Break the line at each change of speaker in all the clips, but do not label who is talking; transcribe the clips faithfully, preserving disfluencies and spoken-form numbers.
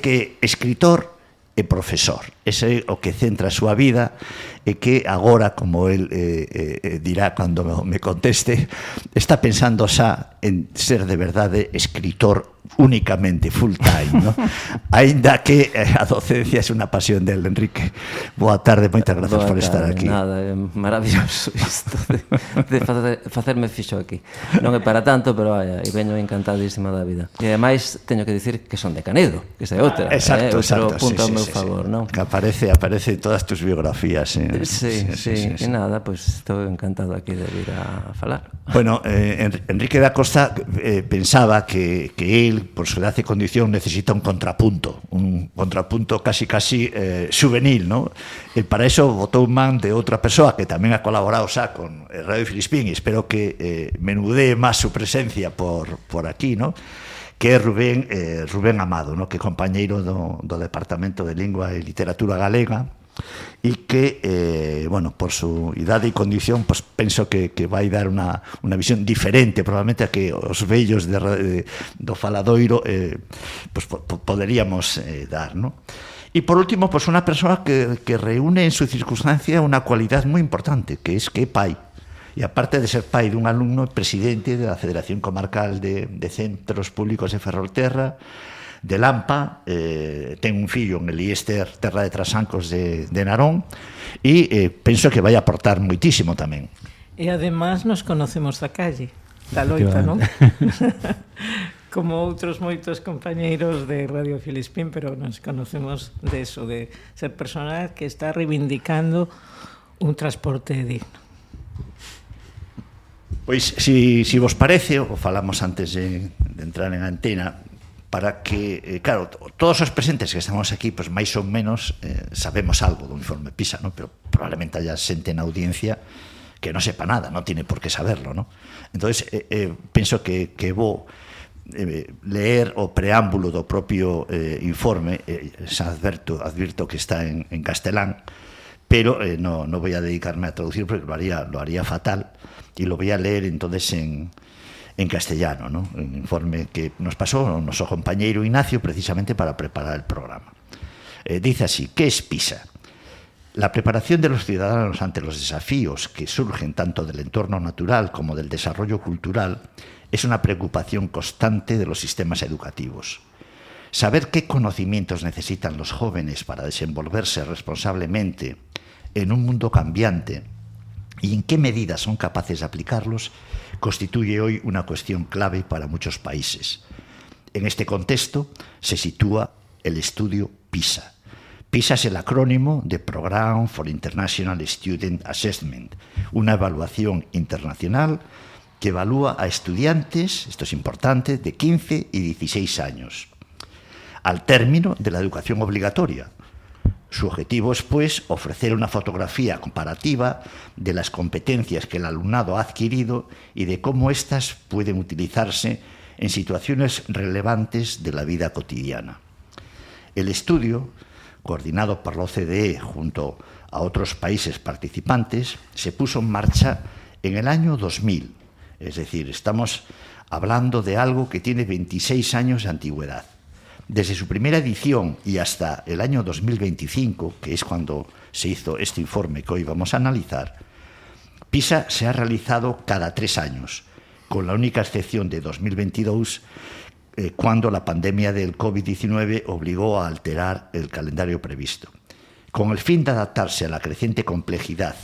que escritor e profesor. Ese é o que centra a súa vida e que agora, como el eh, eh, dirá cando me conteste, está pensando xa en ser de verdade escritor únicamente, full time, ¿no? Ainda que eh, a docencia é unha pasión del. Enrique, boa tarde, moitas grazas
Boa
por estar
tarde,
aquí.
Nada, é maravilloso isto de, de facer, facerme fixo aquí. Non é para tanto, pero vaya, e veño encantadísima da vida. E ademais teño que dicir que son de Canedo, que esa é outra.
Exacto,
eh,
exacto.
Outro punto
sí,
ao meu
sí,
favor,
sí.
non?
Que aparece, aparece en todas tus biografías. Eh.
Sí, sí, sí, sí, e nada, pois pues, estou encantado aquí de vir a falar.
Bueno, eh, Enrique da Costa eh, pensaba que, que él, por su edad y condición, necesita un contrapunto, un contrapunto casi casi eh, juvenil, ¿no? E para eso votó un man de outra persoa que tamén ha colaborado xa con Radio Filispín, e espero que eh, menudee máis su presencia por, por aquí, ¿no? Que é Rubén, eh, Rubén Amado, ¿no? Que é compañeiro do, do Departamento de Lingua e Literatura Galega, e que, eh, bueno, por su idade e condición, pues penso que, que vai dar unha, unha visión diferente probablemente a que os vellos de, de, do faladoiro eh, pues, po, poderíamos eh, dar, ¿no? E por último, pues unha persoa que, que reúne en su circunstancia unha cualidad moi importante, que es que é pai. E aparte de ser pai dun alumno, presidente da Federación Comarcal de, de Centros Públicos de Ferrolterra, de Lampa, eh, ten un fillo en Eliéster, terra de Trasancos de, de Narón, e eh, penso que vai aportar moitísimo tamén.
E además nos conocemos da calle, da loita, non? Como outros moitos compañeiros de Radio Filispín, pero nos conocemos de eso, de ser persona que está reivindicando un transporte digno.
Pois, si, si vos parece, o falamos antes de, de entrar en antena, para que, eh, claro, todos os presentes que estamos aquí, pues máis ou menos eh, sabemos algo do informe PISA, ¿no? Pero probablemente haya xente na audiencia que non sepa nada, non tiene por qué saberlo, ¿no? Entonces, eh, eh, penso que, que vou eh, leer o preámbulo do propio eh, informe, eh, xa adverto, advirto que está en, en castelán, pero eh, no, no voy a dedicarme a traducir porque lo haría, lo haría fatal, y lo voy a leer entonces en, en castellano, ¿no? Un informe que nos pasó nuestro compañero Ignacio precisamente para preparar el programa. Eh, dice así: ¿qué es PISA? La preparación de los ciudadanos ante los desafíos que surgen tanto del entorno natural como del desarrollo cultural es una preocupación constante de los sistemas educativos. Saber qué conocimientos necesitan los jóvenes para desenvolverse responsablemente en un mundo cambiante y en qué medida son capaces de aplicarlos constituye hoy una cuestión clave para muchos países. En este contexto se sitúa el estudio PISA. PISA es el acrónimo de Program for International Student Assessment, una evaluación internacional que evalúa a estudiantes, esto es importante, de quince y dieciséis años, al término de la educación obligatoria. Su objetivo es, pues, ofrecer una fotografía comparativa de las competencias que el alumnado ha adquirido y de cómo éstas pueden utilizarse en situaciones relevantes de la vida cotidiana. El estudio, coordinado por la O C D E junto a otros países participantes, se puso en marcha en el año dos mil. Es decir, estamos hablando de algo que tiene veintiséis años de antigüedad. Desde su primera edición y hasta el año dos mil veinticinco, que es cuando se hizo este informe que hoy vamos a analizar, PISA se ha realizado cada tres años, con la única excepción de dos mil veintidós, eh, cuando la pandemia del COVID diecinueve obligó a alterar el calendario previsto. Con el fin de adaptarse a la creciente complejidad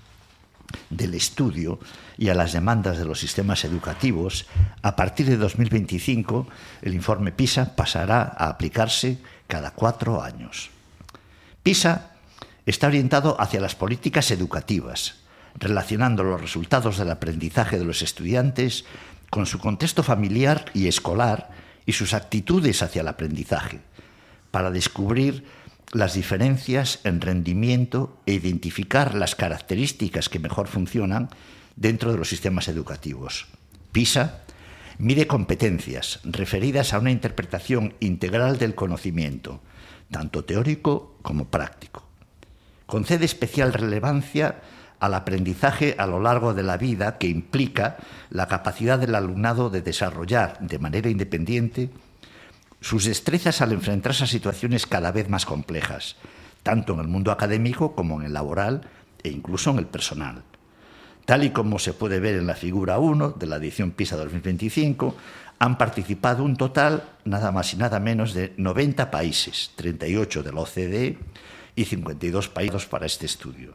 del estudio y a las demandas de los sistemas educativos, a partir de dos mil veinticinco el informe PISA pasará a aplicarse cada cuatro años. PISA está orientado hacia las políticas educativas, relacionando los resultados del aprendizaje de los estudiantes con su contexto familiar y escolar y sus actitudes hacia el aprendizaje, para descubrir las diferencias en rendimiento e identificar las características que mejor funcionan dentro de los sistemas educativos. PISA mide competencias referidas a una interpretación integral del conocimiento, tanto teórico como práctico. Concede especial relevancia al aprendizaje a lo largo de la vida, que implica la capacidad del alumnado de desarrollar de manera independiente sus destrezas al enfrentarse a situaciones cada vez más complejas, tanto en el mundo académico como en el laboral e incluso en el personal. Tal y como se puede ver en la figura uno de la edición PISA dos mil veinticinco, han participado un total, nada más y nada menos, de noventa países, treinta y ocho de la O C D E y cincuenta y dos países para este estudio.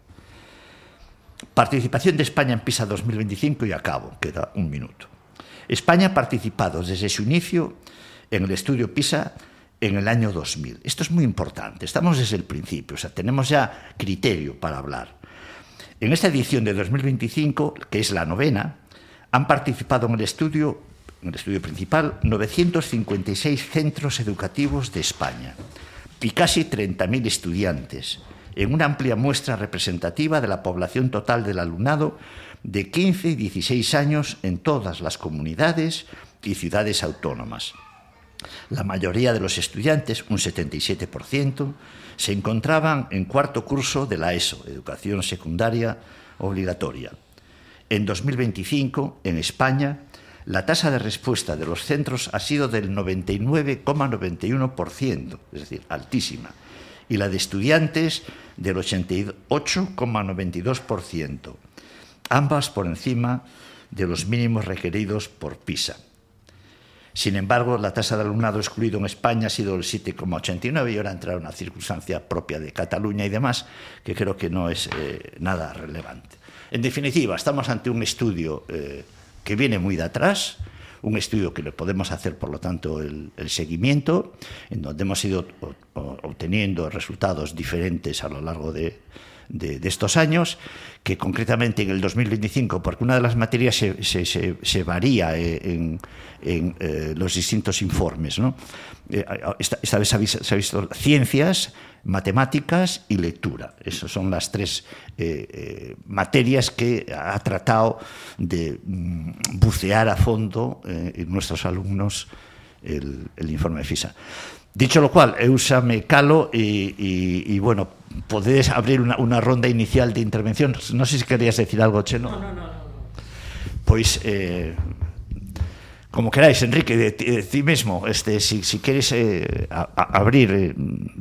Participación de España en PISA dos mil veinticinco y acabo, queda un minuto. España ha participado desde su inicio en el estudio PISA en el año dos mil. Esto es muy importante, estamos desde el principio, o sea, tenemos ya criterio para hablar. En esta edición de dos mil veinticinco, que es la novena, han participado en el estudio, en el estudio principal, novecientos cincuenta y seis centros educativos de España y casi treinta mil estudiantes, en una amplia muestra representativa de la población total del alumnado de quince y dieciséis años en todas las comunidades y ciudades autónomas. La mayoría de los estudiantes, un setenta y siete por ciento, se encontraban en cuarto curso de la ESO, Educación Secundaria Obligatoria. En dos mil veinticinco, en España, la tasa de respuesta de los centros ha sido del noventa y nueve coma noventa y uno por ciento, es decir, altísima, y la de estudiantes del ochenta y ocho coma noventa y dos por ciento, ambas por encima de los mínimos requeridos por PISA. Sin embargo, la tasa de alumnado excluido en España ha sido el siete coma ochenta y nueve y ahora entra una circunstancia propia de Cataluña y demás, que creo que no es eh, nada relevante. En definitiva, estamos ante un estudio eh, que viene muy de atrás, un estudio que le podemos hacer, por lo tanto, el, el seguimiento, en donde hemos ido obteniendo resultados diferentes a lo largo de, de, de estos años, que concretamente en el dos mil veinticinco, porque una de las materias se, se, se, se varía en, en eh, los distintos informes, ¿no? Eh, esta, esta vez se ha, visto, se ha visto ciencias, matemáticas y lectura. Esas son las tres eh, eh, materias que ha tratado de mm, bucear a fondo eh, en nuestros alumnos el, el informe de PISA. Dicho lo cual, eu xa me calo e, e, e bueno, podedes abrir una, una ronda inicial de intervención. Non sei se querías decir algo, Cheno.
No, no, no, no.
Pois, eh, como queráis, Enrique, de, de ti mesmo, este, si, si queres eh, a, a abrir... Eh,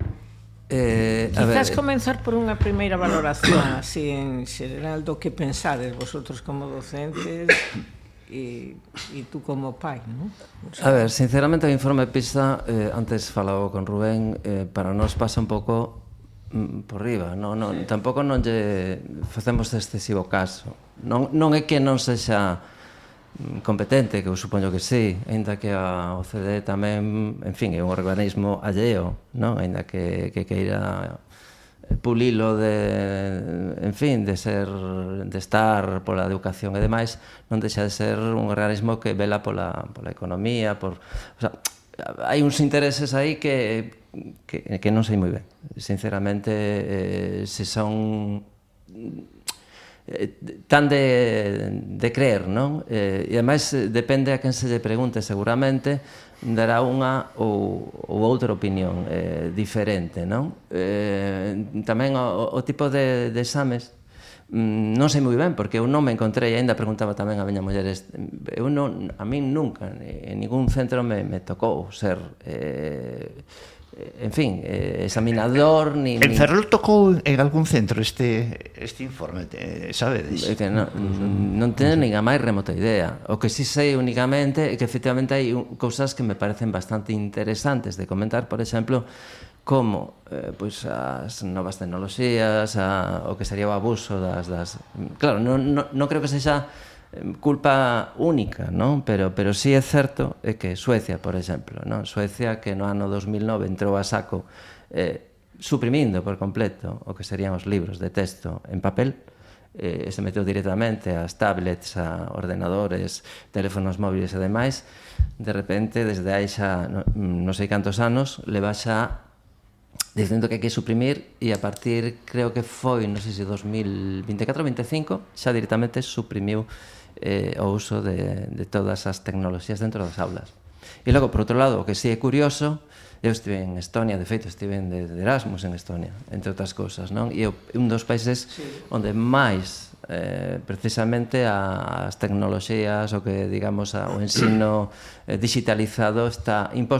Eh, a
Quizás
ver,
comenzar por unha primeira valoración así en xeral do que pensades vosotros como docentes e, e tú como pai, non? O sea,
a ver, sinceramente o informe PISA, eh, antes falaba con Rubén, eh, para nós pasa un pouco mm, por riba, non, non, tampouco non lle facemos excesivo caso. Non, non é que non sexa competente, que eu supoño que sí, aínda que a O C D E tamén, en fin, é un organismo alleo, non? Aínda que, que queira pulilo de, en fin, de ser, de estar pola educación e demais, non deixa de ser un organismo que vela pola, pola economía, por, o sea, hai uns intereses aí que, que, que non sei moi ben. Sinceramente, eh, se son tan de, de creer, non? Eh, e ademais depende a quen se lle pregunte, seguramente dará unha ou, ou outra opinión eh, diferente, non? Eh, tamén o, o tipo de, de exames mm, non sei moi ben, porque eu non me encontrei, ainda preguntaba tamén a miña muller, eu non, a min nunca en ningún centro me, me tocou ser eh, en fin, eh, examinador ni,
En
ni...
Ferrol tocou en algún centro este, este informe, eh, sabedes?
É que non, non teño nin a máis remota idea. O que si sei únicamente é que efectivamente hai cousas que me parecen bastante interesantes de comentar, por exemplo, como eh, pois as novas tecnoloxías, a, o que sería o abuso das... das... Claro, non, non, non creo que sexa culpa única, non? Pero, pero sí é certo é que Suecia, por exemplo, non? Suecia que no ano dos mil nove entrou a saco eh, suprimindo por completo o que serían os libros de texto en papel, eh, se meteu directamente ás tablets, a ordenadores, teléfonos móviles e demais. De repente, desde aí xa non no sei cantos anos, leva xa dicindo que hai que suprimir e a partir, creo que foi, non sei se dos mil veinticuatro ou veinticinco, xa directamente suprimiu eh, o uso de, de todas as tecnoloxías dentro das aulas. E logo, por outro lado, o que sí é curioso, eu estive en Estonia, de feito, estive de, de Erasmus en Estonia, entre outras cousas, non? E é un dos países sí. onde máis eh, precisamente as tecnoloxías, o que, digamos, a, o ensino eh, digitalizado está imposto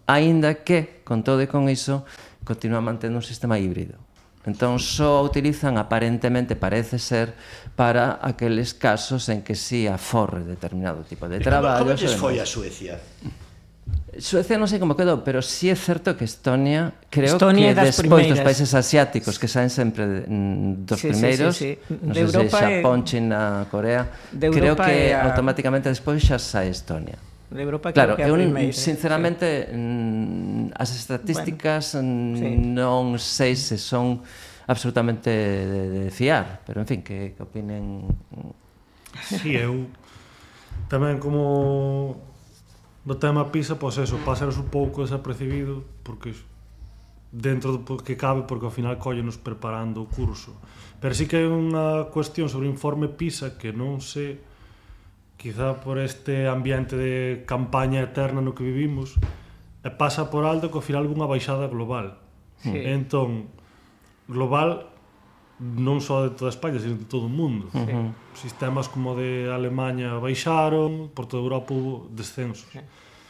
aínda que, con todo e con iso, continúa mantendo un sistema híbrido. Entón, só utilizan, aparentemente, parece ser, para aqueles casos en que sí aforre determinado tipo de traballo.
Como lles foi a Suecia?
Suecia non sei como quedou, pero sí é certo que Estonia, creo
Estonia
que despois
primeiras.
dos países asiáticos que saen sempre mm, dos
Sí, sí,
primeiros,
sí, sí.
non
De
sei se
Europa
Xapón,
é-
China, Corea,
de
creo
Europa
que
é a-
automáticamente despois xa sai Estonia.
De Europa
Claro,
creo que é a
eu
primeira.
sinceramente mm, as estatísticas
Bueno, sí.
mm, non sei se son absolutamente de, de fiar, pero en fin, que, que opinen.
Si, eu tamén como no tema PISA, pois eso, pásanos un pouco desapercibido porque dentro do que cabe, porque ao final collenos preparando o curso. Pero sí que hai unha cuestión sobre o informe PISA que non sei, quizá por este ambiente de campaña eterna no que vivimos, e pasa por alto que ao final hai unha baixada global.
Sí.
Entón, global non só de toda España, sino de todo o mundo.
Sí.
Sistemas como de Alemanha baixaron, por toda Europa hubo descensos.
Sí.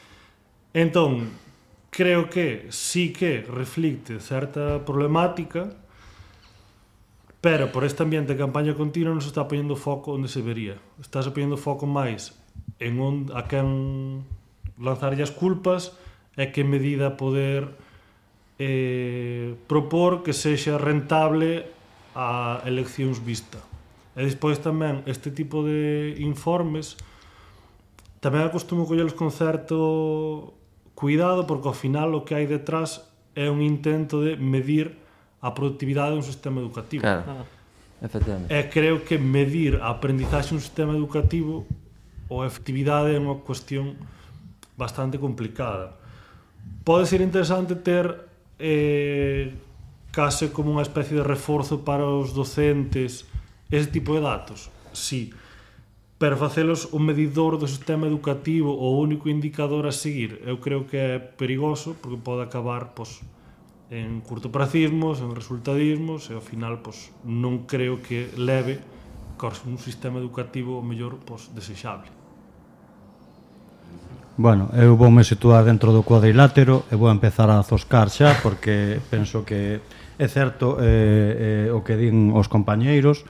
Entón, creo que sí que reflicte certa problemática, pero por este ambiente de campaña continua non se está poñendo foco onde se vería. Está se poñendo foco máis en onde, a quen lanzarlle as culpas e que medida poder eh, propor que sexa rentable a eleccións vista. E despois tamén este tipo de informes tamén acostumo collelos con certo cuidado, porque ao final o que hai detrás é un intento de medir a productividade dun sistema educativo.
Claro,
Ah.
efectivamente.
E creo que medir a aprendizaxe dun sistema educativo ou a efectividade é unha cuestión bastante complicada. Pode ser interesante ter eh, case como unha especie de reforzo para os docentes ese tipo de datos, sí, pero facelos o medidor do sistema educativo o único indicador a seguir, eu creo que é perigoso porque pode acabar pois, en curtopracismos, en resultadismos e ao final pois, non creo que leve a un sistema educativo o mellor pois, desexable.
Bueno, eu voume situar dentro do cuadrilátero e vou empezar a zoscar xa porque penso que é certo eh, eh, o que din os compañeiros.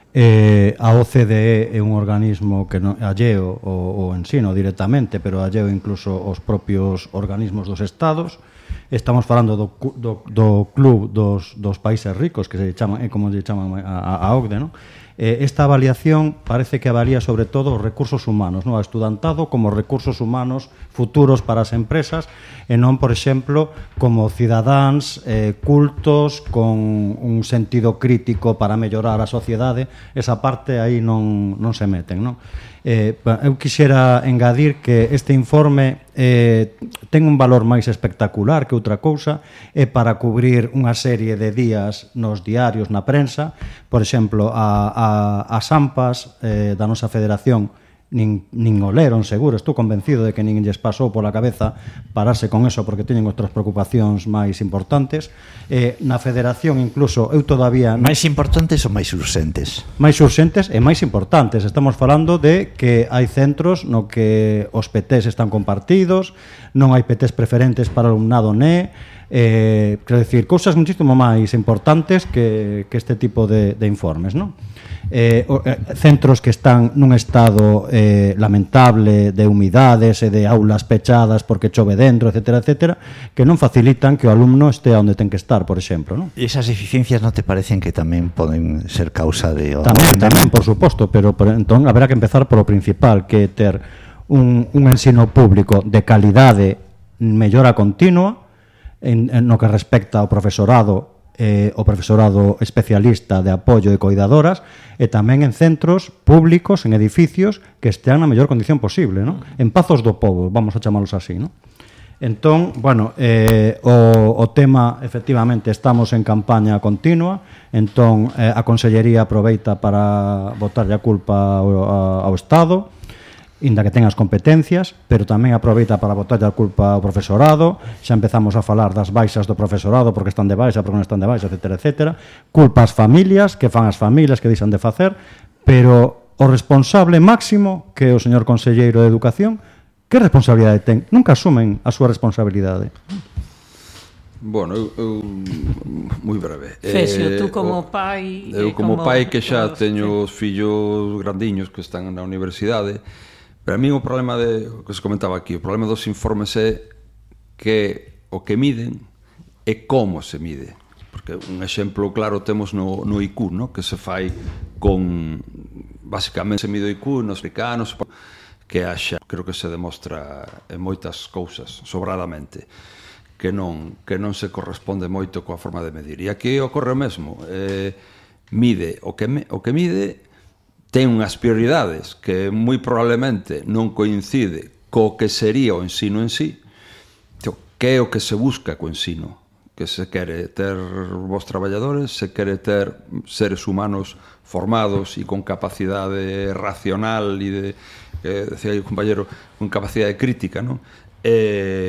Eh, a O C D E é un organismo que non alleo o, o ensino directamente, pero alleo incluso os propios organismos dos estados. Estamos falando do, do, do club dos, dos países ricos, que se chaman, é como se chaman a, a O C D E, non? Eh, esta avaliación parece que avalía sobre todo os recursos humanos, non? O estudantado como recursos humanos futuros para as empresas e non, por exemplo, como cidadáns eh, cultos con un sentido crítico para mellorar a sociedade. Esa parte aí non, non se meten, non? Eh, eu quixera engadir que este informe eh, ten un valor máis espectacular que outra cousa, é para cubrir unha serie de días nos diarios, na prensa. Por exemplo, a, a, as AMPAs eh, da nosa federación nin, nin o leron, seguro, estou convencido de que nin lles pasou pola cabeza pararse con eso porque teñen outras preocupacións máis importantes. Eh, na federación incluso eu todavía
Máis importantes ou máis urxentes?
máis urxentes e máis importantes. Estamos falando de que hai centros no que os P Ts están compartidos, non hai P Ts preferentes para o alumnado N E, eh, quero dicir, cousas muchísimo máis importantes que, que este tipo de, de informes, non? Eh, eh, centros que están nun estado eh, lamentable de humidades e de aulas pechadas porque chove dentro, etcétera, etcétera, que non facilitan que o alumno este onde ten que estar, por exemplo, non?
E esas deficiencias non te parecen que tamén poden ser causa de...
Tamén, tamén, por suposto, pero por, entón haberá que empezar polo principal, que é ter un, un ensino público de calidade, mellora continua en, en no que respecta ao profesorado, eh, o profesorado especialista de apoio e coidadoras, e tamén en centros públicos, en edificios que estean na mellor condición posible, non? En pazos do pobo, vamos a chamalos así, non? Entón, bueno, eh, o, o tema, efectivamente, estamos en campaña continua, entón eh, a Consellería aproveita para botarlle a culpa ao, ao Estado, inda que ten as competencias, pero tamén aproveita para botarlle a culpa ao profesorado. Xa empezamos a falar das baixas do profesorado porque están de baixa, porque non están de baixa, etcétera, etcétera. Culpa ás familias, que fan as familias, que deixan de facer, pero o responsable máximo, que é o señor conselleiro de Educación, Que responsabilidade ten? Nunca asumen a súa responsabilidade.
Bueno, eu, eu moi breve.
Cesio,
eh,
tú como
o,
pai...
Eu como, como pai que xa
os,
teño os fillos grandiños que están na universidade, pero a mí o problema de, o que se comentaba aquí, o problema dos informes é que o que miden é como se mide. Porque un exemplo claro temos no, no I Q, no? Que se fai con, basicamente se mide o I Q nos africanos, que haxa, creo que se demostra en moitas cousas, sobradamente, que non, que non se corresponde moito coa forma de medir. E aquí ocorre o mesmo, eh, mide, o que, me, o que mide ten unhas prioridades que moi probablemente non coincide co que sería o ensino en sí, que é o que se busca co ensino, que se quere ter vos traballadores, se quere ter seres humanos formados e con capacidade racional e de, que decía aí o compañero, con capacidade crítica, non? Eh,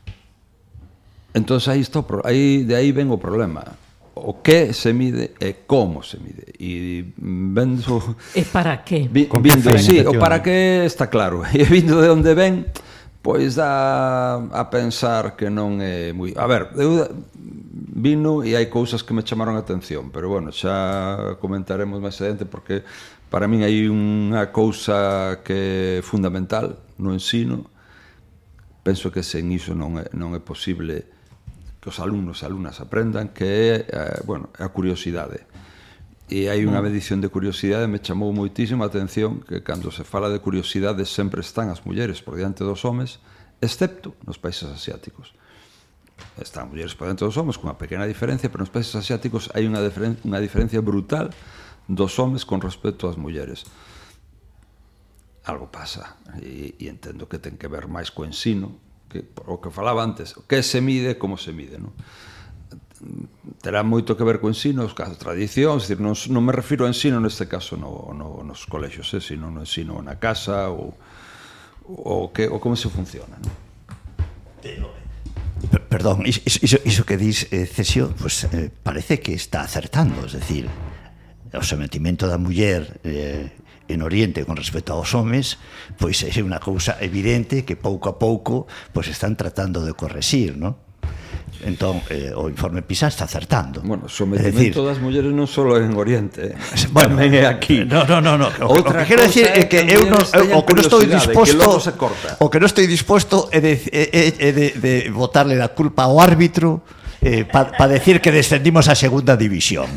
entón, aí está, aí, de aí ven o problema. O que se mide e como se mide. E vendo...
E para que?
Vi, vindo, sí, o para que está claro. E vindo de onde ven, pois dá a pensar que non é moi... A ver, eu vino e hai cousas que me chamaron a atención, pero bueno, xa comentaremos máis adiante porque para min hai unha cousa que é fundamental no ensino. Penso que sen iso non é, non é posible que os alumnos e alumnas aprendan, que é, eh, bueno, a curiosidade. E hai unha medición de curiosidade, me chamou moitísimo a atención que cando se fala de curiosidade sempre están as mulleres por diante dos homes, excepto nos países asiáticos. Están as mulleres por diante dos homes, con unha pequena diferencia, pero nos países asiáticos hai unha, diferen, unha diferencia brutal dos homes con respecto ás mulleres. Algo pasa, e, e entendo que ten que ver máis co ensino, que, o que falaba antes, o que se mide, como se mide, non? Terá moito que ver co ensino, os casos, tradicións, decir, non, non me refiro ao ensino neste caso no, no, nos colexios, eh, sino no ensino na casa ou, ou, que, ou como se funciona, non?
Perdón, iso, iso, iso que dis, eh, Cesio, pues, eh, parece que está acertando, es decir, o sometimento da muller eh, en Oriente con respecto aos homes, pois é unha cousa evidente que pouco a pouco pois están tratando de correxir, non? Entón, eh, o informe PISA está acertando.
Bueno, o sometimento das mulleres non só en Oriente, eh.
Bueno,
tamén é aquí.
No, no, no, no. O,
Outra
o que quero decir é que eu non, o que non estou disposto, o que non estou disposto é de, é, é de, de botarle la culpa ao árbitro eh, para pa decir que descendimos a segunda división.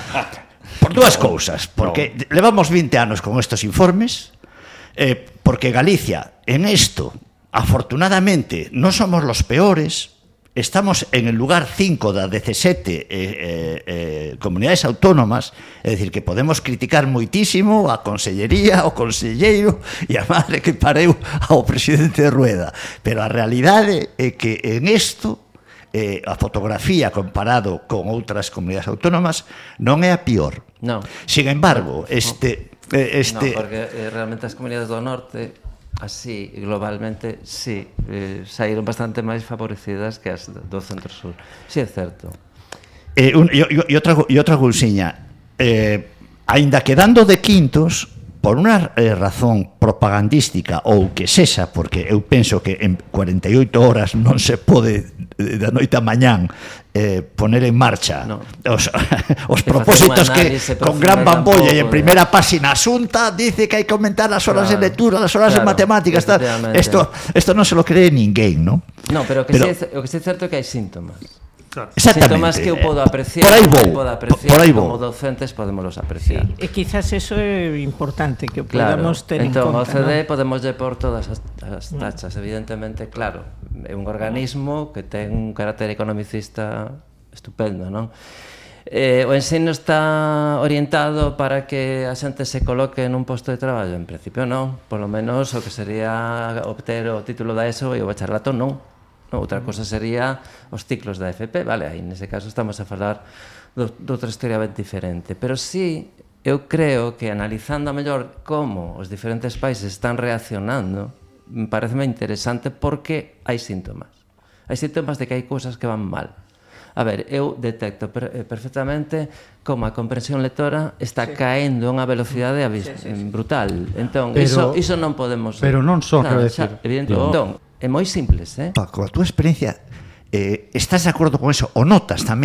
Por dúas cousas, porque no. levamos vinte anos con estos informes, eh, porque Galicia, en esto, afortunadamente, non somos los peores, estamos en el lugar cinco da dezasete eh, eh, eh, comunidades autónomas, é dicir, que podemos criticar moitísimo a consellería, o conselleiro e a madre que pareu ao presidente de Rueda, pero a realidade é que en isto eh, a fotografía comparado con outras comunidades autónomas non é a pior.
No.
Sin embargo, este... Eh, este...
No, porque eh, realmente as comunidades do norte, así, globalmente, sí, eh, saíron bastante máis favorecidas que as do centro-sur. Sí, é certo.
Eh, un, e, e, outra, e outra cousiña, eh, aínda quedando de quintos, por unha eh, razón propagandística ou que sexa, porque eu penso que en cuarenta e oito horas non se pode da noite a mañán eh, poner en marcha no. os, os propósitos que con gran bambolla e en primeira página asunta dice que hai que aumentar as horas claro, de lectura, as horas claro, de matemáticas, isto isto non se lo cree ninguén, ¿no?
No, pero, que pero sí, o que sí é certo é que hai síntomas.
Exactamente.
Síntomas que eu podo apreciar,
por aí vou,
podo apreciar
por aí
como docentes podémoslos apreciar.
Sí, e quizás eso é importante que podamos
claro.
ter
entón,
en conta.
Entón, o C D
¿no?
podemos lle por todas as, as tachas, evidentemente, claro, é un organismo que ten un carácter economicista estupendo, non? Eh, o ensino está orientado para que a xente se coloque nun posto de traballo? En principio non, polo menos o que sería obter o título da ESO e o bacharelato non. No, outra cosa sería os ciclos da F P, vale, aí nese caso estamos a falar de outra historia ben diferente, pero sí, eu creo que analizando a mellor como os diferentes países están reaccionando, me parece interesante porque hai síntomas. Hai síntomas de que hai cousas que van mal. A ver, eu detecto per, eh, perfectamente como a comprensión lectora está sí. caendo a unha velocidade sí, sí, sí. brutal. Entón, pero, iso, iso non podemos...
Pero non son, quero decir...
Evidentemente, entón, é moi simples, eh?
Paco, a túa experiencia, eh, estás de acordo con eso? O notas tamén?